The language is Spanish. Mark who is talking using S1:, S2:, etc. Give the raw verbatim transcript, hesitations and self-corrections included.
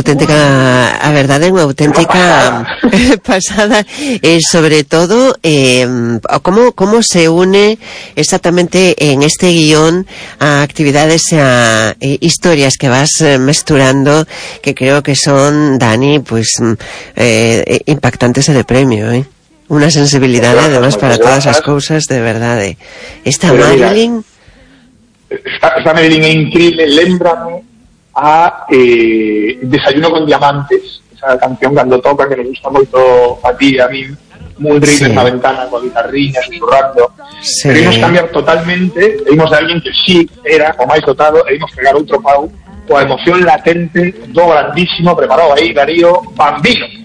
S1: auténtica, a verdade, unha auténtica pasada, eh, sobre todo, eh, como, como se une exactamente en este guión a actividades e a eh, historias que vas eh, mesturando, que creo que son, Dani, pues eh, impactantes e de premio, eh? Unha sensibilidade, además, para todas as cousas, de verdade. Esta Marilyn...
S2: Esta, esta Marilyn é increíble, lembrame a eh, Desayuno con Diamantes, esa canción cando toca, que me gusta moito a ti e a mí, Mudrik sí. Na ventana coa guitarriña, susurrando. Sí. Queremos cambiar totalmente, vimos de alguén que sí era o máis dotado, e vimos pegar outro pau coa emoción latente do grandísimo, preparado aí, Darío Bambino.